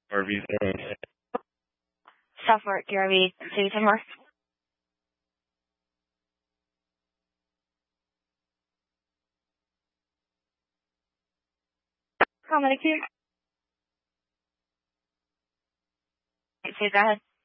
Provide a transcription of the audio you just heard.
RV. Southport, DRV, City Timor. Comedy Q. So go ahead.